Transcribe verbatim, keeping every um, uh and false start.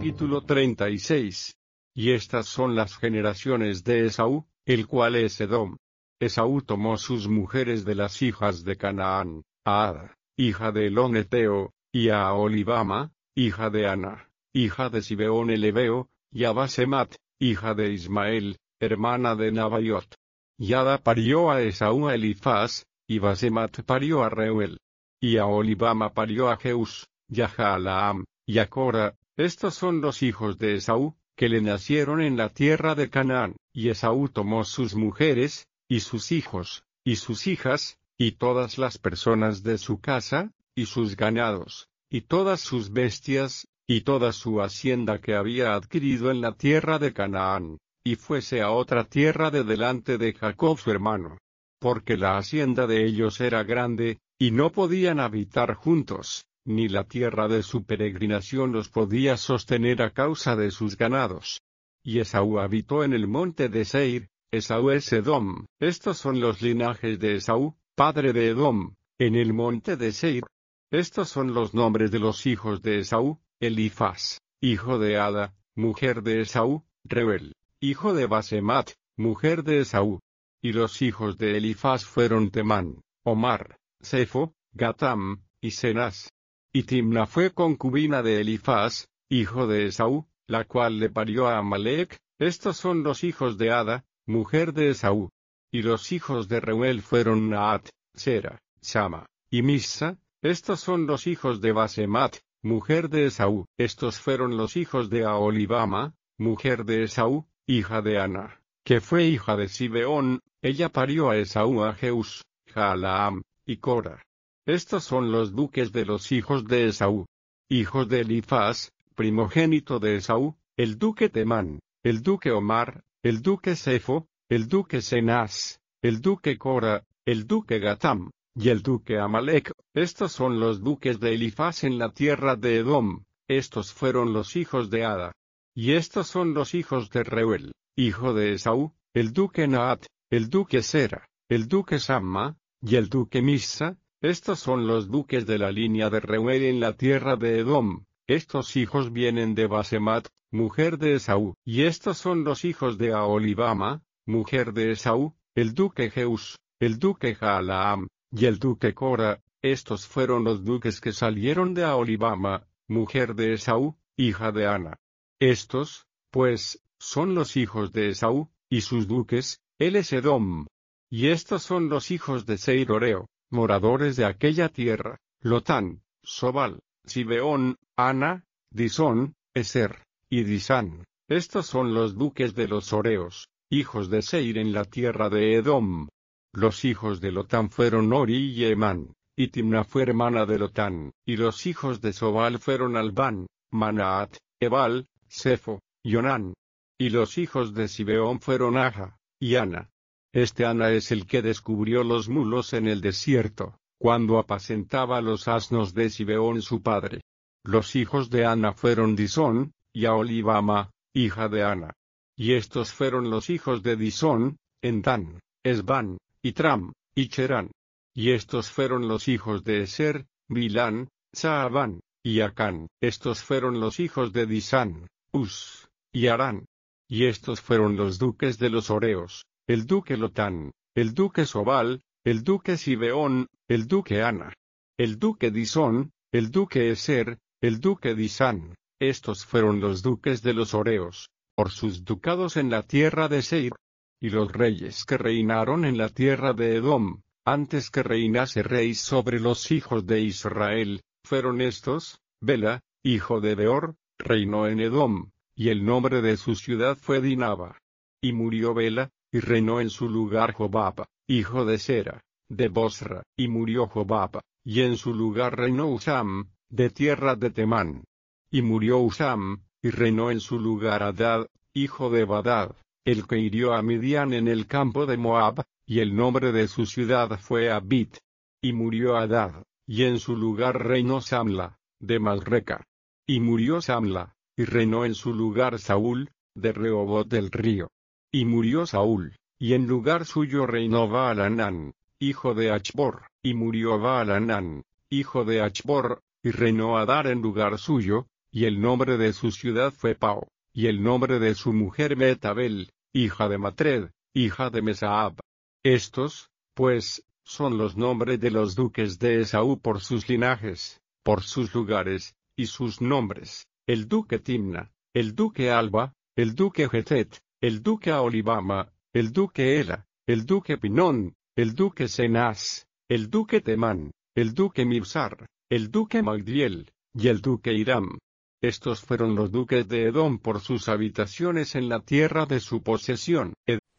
Capítulo treinta y seis. Y estas son las generaciones de Esaú, el cual es Edom. Esaú tomó sus mujeres de las hijas de Canaán, a Ada, hija de Elón Eteo, y a Aholibama, hija de Ana, hija de Sibeón el Heveo, y a Basemat, hija de Ismael, hermana de Nabaiot. Y Ada parió a Esaú a Elifaz, y Basemat parió a Reuel. Y Aholibama parió a Jeús, y a Jaalaam, y a Cora. Estos son los hijos de Esaú, que le nacieron en la tierra de Canaán. Y Esaú tomó sus mujeres, y sus hijos, y sus hijas, y todas las personas de su casa, y sus ganados, y todas sus bestias, y toda su hacienda que había adquirido en la tierra de Canaán, y fuese a otra tierra de delante de Jacob su hermano. Porque la hacienda de ellos era grande, y no podían habitar juntos, ni la tierra de su peregrinación los podía sostener a causa de sus ganados. Y Esaú habitó en el monte de Seir. Esaú es Edom. Estos son los linajes de Esaú, padre de Edom, en el monte de Seir. Estos son los nombres de los hijos de Esaú: Elifaz, hijo de Ada, mujer de Esaú; Reuel, hijo de Basemat, mujer de Esaú. Y los hijos de Elifaz fueron Temán, Omar, Sefo, Gatam, y Cenaz. Y Timna fue concubina de Elifaz, hijo de Esaú, la cual le parió a Amalec. Estos son los hijos de Ada, mujer de Esaú. Y los hijos de Reuel fueron Naat, Sera, Sama, y Missa. Estos son los hijos de Basemat, mujer de Esaú. Estos fueron los hijos de Aholibama, mujer de Esaú, hija de Ana, que fue hija de Sibeón. Ella parió a Esaú a Jeús, Jaalaam, y Cora. Estos son los duques de los hijos de Esaú. Hijos de Elifaz, primogénito de Esaú: el duque Temán, el duque Omar, el duque Sefo, el duque Cenaz, el duque Cora, el duque Gatam, y el duque Amalec. Estos son los duques de Elifaz en la tierra de Edom. Estos fueron los hijos de Ada. Y estos son los hijos de Reuel, hijo de Esaú: el duque Naat, el duque Sera, el duque Samma, y el duque Missa. Estos son los duques de la línea de Reuel en la tierra de Edom. Estos hijos vienen de Basemat, mujer de Esaú. Y estos son los hijos de Aholibama, mujer de Esaú: el duque Jeús, el duque Jaalaam, y el duque Cora. Estos fueron los duques que salieron de Aholibama, mujer de Esaú, hija de Ana. Estos, pues, son los hijos de Esaú, y sus duques: él es Edom. Y estos son los hijos de Seir Oreo, moradores de aquella tierra: Lotán, Sobal, Sibeón, Ana, Disón, Eser, y Disán. Estos son los duques de los Oreos, hijos de Seir en la tierra de Edom. Los hijos de Lotán fueron Ori y Emán, y Timna fue hermana de Lotán. Y los hijos de Sobal fueron Albán, Manaat, Ebal, Sefo, y Onán. Y los hijos de Sibeón fueron Aja, y Ana. Este Ana es el que descubrió los mulos en el desierto, cuando apacentaba los asnos de Sibeón su padre. Los hijos de Ana fueron Disón, y Aholibama, hija de Ana. Y estos fueron los hijos de Disón: Endán, Esbán, y Tram, y Cherán. Y estos fueron los hijos de Eser: Bilán, Saabán, y Acán. Estos fueron los hijos de Disán: Uz, y Arán. Y estos fueron los duques de los Oreos: el duque Lotán, el duque Sobal, el duque Sibeón, el duque Ana, el duque Disón, el duque Eser, el duque Disán. Estos fueron los duques de los Oreos, por sus ducados en la tierra de Seir. Y los reyes que reinaron en la tierra de Edom, antes que reinase rey sobre los hijos de Israel, fueron estos: Bela, hijo de Beor, reinó en Edom, y el nombre de su ciudad fue Dinaba. Y murió Bela, y reinó en su lugar Jobab, hijo de Sera, de Bosra. Y murió Jobab, y en su lugar reinó Usam, de tierra de Temán. Y murió Usam, y reinó en su lugar Hadad, hijo de Badad, el que hirió a Midian en el campo de Moab, y el nombre de su ciudad fue Abit. Y murió Hadad, y en su lugar reinó Samla, de Masreca. Y murió Samla, y reinó en su lugar Saúl, de Rehobot del río. Y murió Saúl, y en lugar suyo reinó Baalanán, hijo de Achbor. Y murió Baalanán, hijo de Achbor, y reinó Adar en lugar suyo. y el nombre de su ciudad fue Pao, y el nombre de su mujer Metabel, hija de Matred, hija de Mesaab. Estos, pues, son los nombres de los duques de Esaú por sus linajes, por sus lugares, y sus nombres: el duque Timna, el duque Alba, el duque Getet, el duque Aholibama, el duque Ela, el duque Pinón, el duque Cenaz, el duque Temán, el duque Mibsar, el duque Magdiel, y el duque Hiram. Estos fueron los duques de Edom por sus habitaciones en la tierra de su posesión.